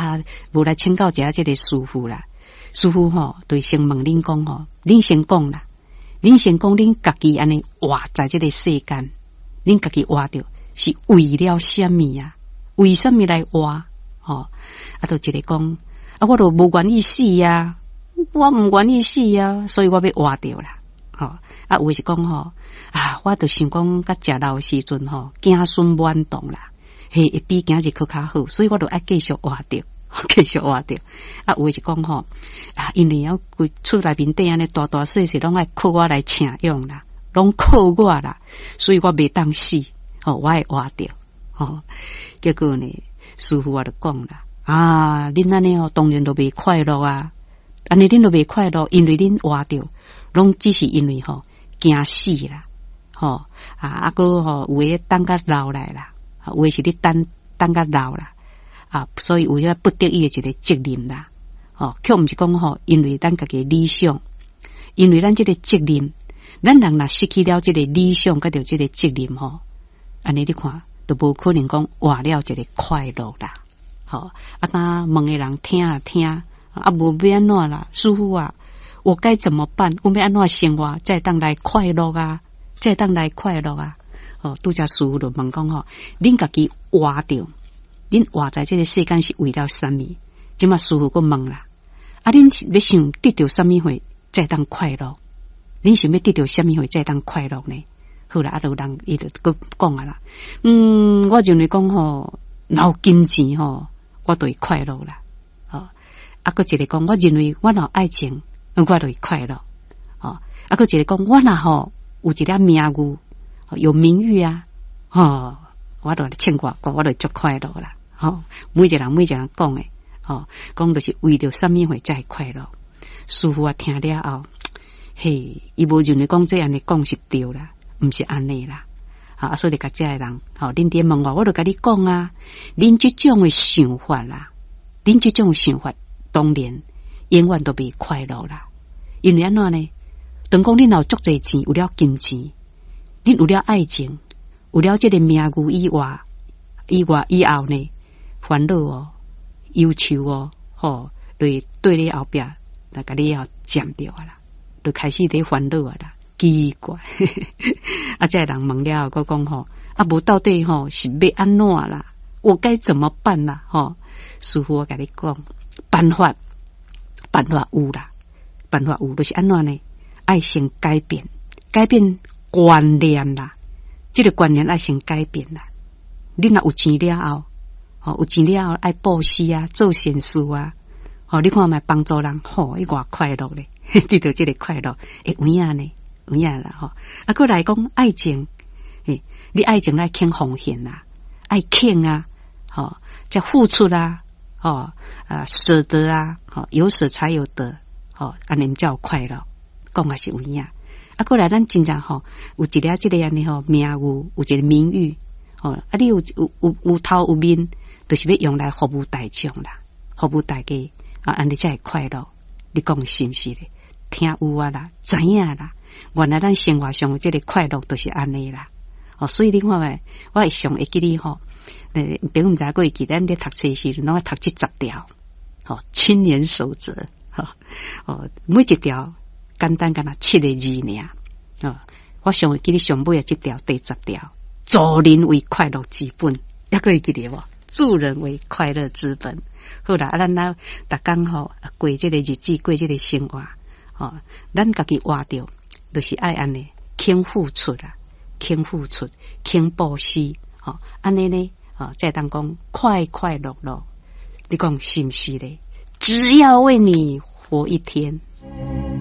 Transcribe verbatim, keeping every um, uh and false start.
啊，无来请教一下这个师傅啦。师傅吼，对先问恁讲吼，恁先讲啦，恁先讲恁家己安尼活在这个世间，恁家己活着是为了什么啊？为什么来活？吼，啊，就一个讲，啊，我都无愿意死呀、啊，我唔愿意死呀、啊，所以我要活着啦。吼，啊，有是讲吼，啊，我就想讲，甲食老时阵吼，子孙满堂啦，嘿，会比今日更较好，所以我就爱继续活着。继续活着，啊，有诶是讲吼，啊，因为啊，规厝内面底安尼大大细细拢爱靠我来请用啦，拢靠我啦，所以我袂当死，吼、哦，我会活着，吼、哦。结果呢，师傅我就讲啦，啊，恁安尼哦，当然都袂快乐啊，安尼恁都袂快乐，因为恁活着，拢只是因为吼惊死啦，吼、哦，啊，啊个吼有诶等甲老来啦，有诶是你等等甲老啦。啊，所以有遐不得已的一个责任啦，哦，却毋是讲吼，因为咱家己理想，因为咱这个责任，咱人若失去了这个理想，甲着这个责任吼，安尼你看，都无可能讲活了一个快乐啦，吼、哦，啊，当问的人听啊听，啊，无要安怎啦，师傅啊，我该怎么办？我要安怎生活才当来快乐啊？才当来快乐啊？哦，拄则师傅就问讲吼，恁家己活着。恁活在这个世间是为了什么？即嘛师傅个问啦，啊，恁要想得到什么会再当快乐？恁想要得到什么会再当快乐呢？好啦，啊，就人伊就个讲啊啦，嗯，我认为讲吼，有金钱吼，我就会快乐啦。哦，啊，个一个讲，我认为我有爱情，我就会快乐。哦，啊，个一个讲，我若吼有一粒名誉，有名誉啊，哦，我就称我，我就足快乐啦。哦，每一个人每一个人讲诶，哦，讲就是为着什么会才快乐。师傅啊，听了后，嘿，伊无认为讲这样的讲是对啦，毋是安尼啦。啊，所以甲这个人，吼、哦，恁伫问我，我就甲你讲啊，恁即种诶想法啦，恁即种想法，当然永远都袂快乐啦。因为安怎呢？当讲恁有足侪钱，有了金钱，恁有了爱情，有了这个名誉以外，以外以后呢？烦恼哦，忧愁哦，吼，对对你后壁，那个你要占掉啊啦，就开始在烦恼啊啦，奇怪，啊，这人问了，我讲吼，啊，无到底吼是要安怎啦？我该怎么办啦？吼，师傅我甲你讲，办法，办法有啦，办法有，就是安怎呢？爱先改变，改变观念啦，这个观念爱先改变啦，你若有钱了后。哦，有钱了爱布施啊，做善事啊，哦，你看卖帮助人，吼、哦，伊偌快乐咧，得到这个快乐，会有影呢，有影啦，吼、哦。啊，过来讲爱情，诶，你爱情爱肯奉献啊，爱肯啊，吼、哦，叫付出啊，哦，啊，舍得啊，吼、哦，有舍才有得，吼、哦，安尼叫快乐，讲也是有影。啊，过来咱真正吼，有一个这个安尼吼名誉，有一个名誉，哦，啊，你有有有有头有面。就是要用来服务大众啦，服务大家啊，安尼才会快乐。你讲是毋是咧？听有啊啦，知影啦。原来咱生活上这个快乐都是安尼啦。哦，所以你看卖，我会上会记你吼，呃，并毋知过会记咱咧读册时阵，拢爱读这十条，哦，青年守则，吼、哦，哦，每一条简单干那七个字尔，哦，我上会记你上尾啊，这条第十条，助人为快乐之本，还可会记得无？助人为快乐之本。好啦，啊，咱now逐工吼过这个日子，过这个生活，哦，咱家己活着，就是爱安尼，肯付出啦，肯付出，肯布施，哦，安尼呢，哦，再当讲快快乐乐，你讲是不是咧？只要为你活一天。